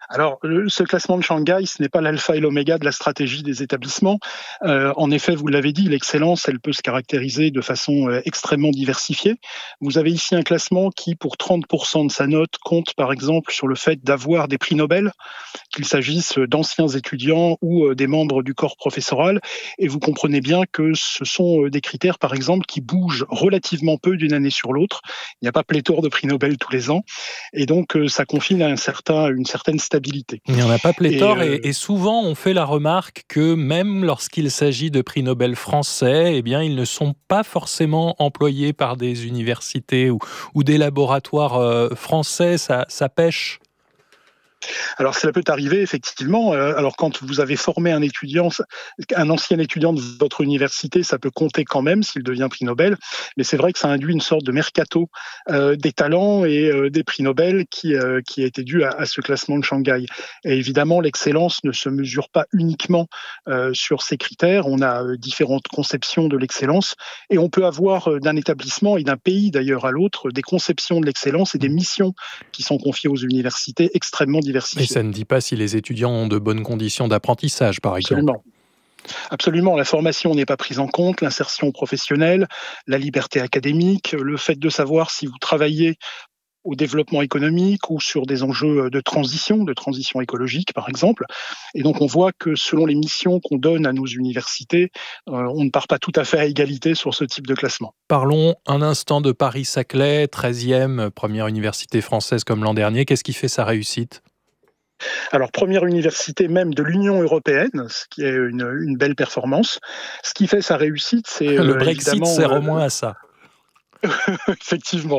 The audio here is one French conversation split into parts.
Alors, ce classement de Shanghai, ce n'est pas l'alpha et l'oméga de la stratégie des établissements. En effet, vous l'avez dit, l'excellence, elle peut se caractériser de façon extrêmement diversifiée. Vous avez ici un classement qui, pour 30% de sa note, compte par exemple sur le fait d'avoir des prix Nobel, qu'il s'agisse d'anciens étudiants ou des membres du corps professoral. Et vous comprenez bien que ce sont des critères, par exemple, qui bougent relativement peu d'une année sur l'autre. Il n'y a pas pléthore de prix Nobel tous les ans. Et donc, ça confine à une certaine stabilité. Il n'y en a pas Et pléthore et souvent on fait la remarque que même lorsqu'il s'agit de prix Nobel français, eh bien, ils ne sont pas forcément employés par des universités ou des laboratoires français, ça pêche. Alors cela peut arriver effectivement. Alors quand vous avez formé un étudiant, un ancien étudiant de votre université, ça peut compter quand même s'il devient prix Nobel. Mais c'est vrai que ça induit une sorte de mercato des talents et des prix Nobel qui a été dû à ce classement de Shanghai. Et évidemment, l'excellence ne se mesure pas uniquement sur ces critères. On a différentes conceptions de l'excellence et on peut avoir d'un établissement et d'un pays d'ailleurs à l'autre des conceptions de l'excellence et des missions qui sont confiées aux universités extrêmement Et diversifiées. ça ne dit pas si les étudiants ont de bonnes conditions d'apprentissage, par exemple. Absolument. Absolument, la formation n'est pas prise en compte, l'insertion professionnelle, la liberté académique, le fait de savoir si vous travaillez au développement économique ou sur des enjeux de transition écologique par exemple. Et donc on voit que selon les missions qu'on donne à nos universités, on ne part pas tout à fait à égalité sur ce type de classement. Parlons un instant de Paris-Saclay, 13e, première université française comme l'an dernier. Qu'est-ce qui fait sa réussite ? Alors première université même de l'Union européenne, ce qui est une belle performance. Ce qui fait sa réussite, c'est Le Brexit évidemment sert au moins à ça. effectivement.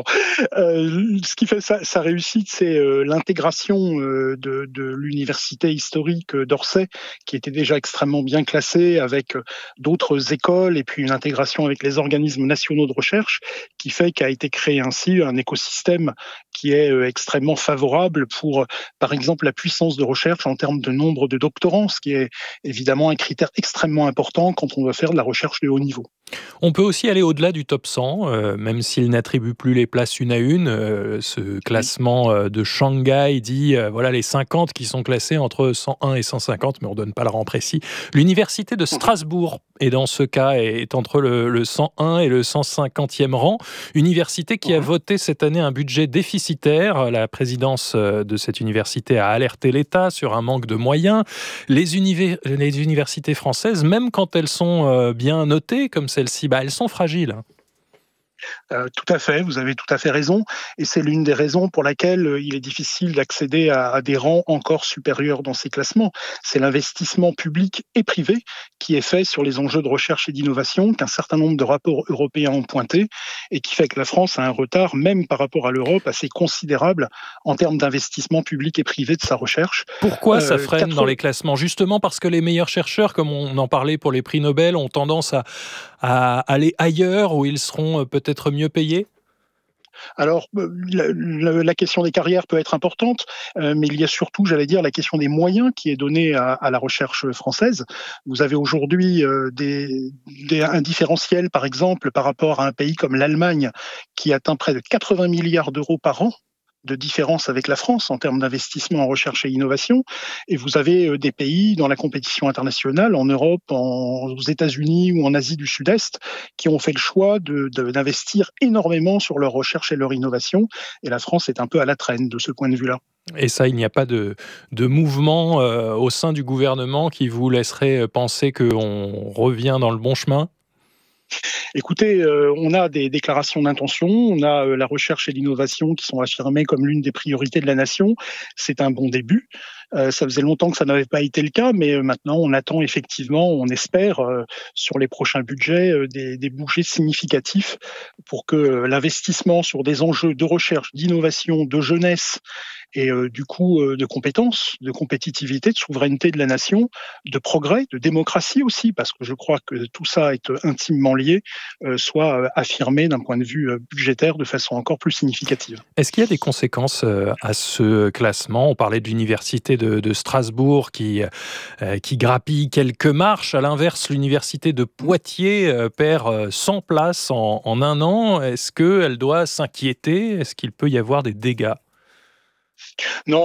Ce qui fait sa réussite, c'est l'intégration de l'université historique d'Orsay, qui était déjà extrêmement bien classée, avec d'autres écoles, et puis une intégration avec les organismes nationaux de recherche, qui fait qu'a été créé ainsi un écosystème qui est extrêmement favorable pour, par exemple, la puissance de recherche en termes de nombre de doctorants, ce qui est évidemment un critère extrêmement important quand on veut faire de la recherche de haut niveau. On peut aussi aller au-delà du top 100, même s'il n'attribue plus les places une à une. Ce Oui. classement de Shanghai dit voilà les 50 qui sont classés entre 101 et 150, mais on ne donne pas le rang précis. L'université de Strasbourg est dans ce cas, est entre le 101 et le 150e rang. Université qui a Mhm. voté cette année un budget déficitaire. La présidence de cette université a alerté l'État sur un manque de moyens. Les universités françaises, même quand elles sont bien notées, comme celle-ci, elles sont fragiles. Tout à fait, vous avez tout à fait raison, et c'est l'une des raisons pour laquelle il est difficile d'accéder à des rangs encore supérieurs dans ces classements. C'est l'investissement public et privé qui est fait sur les enjeux de recherche et d'innovation qu'un certain nombre de rapports européens ont pointé et qui fait que la France a un retard, même par rapport à l'Europe, assez considérable en termes d'investissement public et privé de sa recherche. Pourquoi ça freine dans 80 les classements ? Justement parce que les meilleurs chercheurs, comme on en parlait pour les prix Nobel, ont tendance à aller ailleurs où ils seront peut-être mieux payés ? Alors, la question des carrières peut être importante, mais il y a surtout, j'allais dire, la question des moyens qui est donnée à la recherche française. Vous avez aujourd'hui un différentiel, par exemple, par rapport à un pays comme l'Allemagne, qui atteint près de 80 milliards d'euros par an de différence avec la France en termes d'investissement en recherche et innovation. Et vous avez des pays dans la compétition internationale, en Europe, aux États-Unis ou en Asie du Sud-Est, qui ont fait le choix d'investir énormément sur leur recherche et leur innovation. Et la France est un peu à la traîne de ce point de vue-là. Et ça, il n'y a pas de mouvement au sein du gouvernement qui vous laisserait penser qu'on revient dans le bon chemin ? Écoutez, on a des déclarations d'intention, on a la recherche et l'innovation qui sont affirmées comme l'une des priorités de la nation. C'est un bon début. Ça faisait longtemps que ça n'avait pas été le cas, mais maintenant on attend effectivement, on espère, sur les prochains budgets, des bouchées significatifs pour que l'investissement sur des enjeux de recherche, d'innovation, de jeunesse et du coup de compétences, de compétitivité, de souveraineté de la nation, de progrès, de démocratie aussi, parce que je crois que tout ça est intimement lié, soit affirmé d'un point de vue budgétaire de façon encore plus significative. Est-ce qu'il y a des conséquences à ce classement ? On parlait de l'université de Strasbourg qui grappille quelques marches. À l'inverse, l'université de Poitiers perd 100 places en un an. Est-ce qu'elle doit s'inquiéter ? Est-ce qu'il peut y avoir des dégâts ? Non,